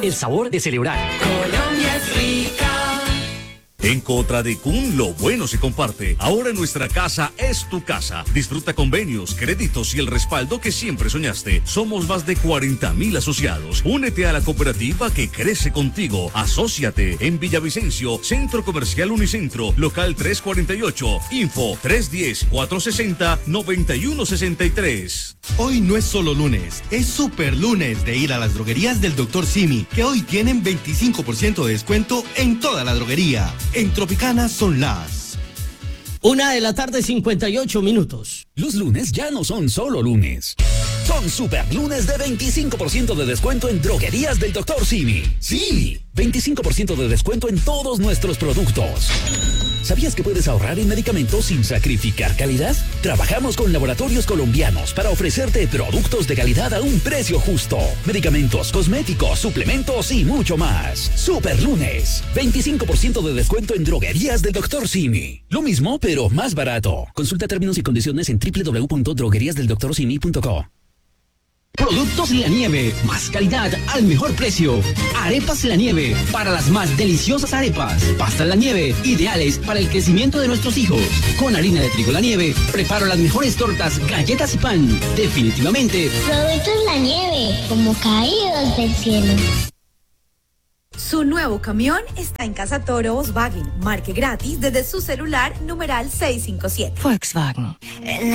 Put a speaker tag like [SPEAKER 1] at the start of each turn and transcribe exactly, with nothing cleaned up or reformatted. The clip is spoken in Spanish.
[SPEAKER 1] el sabor de celebrar.
[SPEAKER 2] Colombia es rica.
[SPEAKER 3] En Cotradecún lo bueno se comparte. Ahora nuestra casa es tu casa. Disfruta convenios, créditos y el respaldo que siempre soñaste. Somos más de cuarenta mil asociados. Únete a la cooperativa que crece contigo. Asóciate en Villavicencio, Centro Comercial Unicentro, local trescientos cuarenta y ocho. Info tres uno cero, cuatro seis cero, nueve uno seis tres.
[SPEAKER 4] Hoy no es solo lunes, es super lunes de ir a las droguerías del doctor Simi, que hoy tienen veinticinco por ciento de descuento en toda la droguería. En Tropicana son las
[SPEAKER 1] Una de la tarde, cincuenta y ocho minutos.
[SPEAKER 5] Los lunes ya no son solo lunes. Son super lunes de veinticinco por ciento de descuento en droguerías del doctor Simi. Sí, veinticinco por ciento de descuento en todos nuestros productos. ¿Sabías que puedes ahorrar en medicamentos sin sacrificar calidad? Trabajamos con laboratorios colombianos para ofrecerte productos de calidad a un precio justo. Medicamentos, cosméticos, suplementos y mucho más. Super lunes. veinticinco por ciento de descuento en droguerías del doctor Simi. Lo mismo, pero más barato. Consulta términos y condiciones en doble u doble u doble u punto droguerías del doctor simi punto co.
[SPEAKER 1] Productos La Nieve, más calidad al mejor precio. Arepas La Nieve, para las más deliciosas arepas. Pastas La Nieve, ideales para el crecimiento de nuestros hijos. Con harina de trigo La Nieve, preparo las mejores tortas, galletas y pan. Definitivamente.
[SPEAKER 6] Productos La Nieve, como caídos del cielo.
[SPEAKER 7] Su nuevo camión está en Casa Toro Volkswagen. Marque gratis desde su celular numeral seiscientos cincuenta y siete.
[SPEAKER 8] Volkswagen.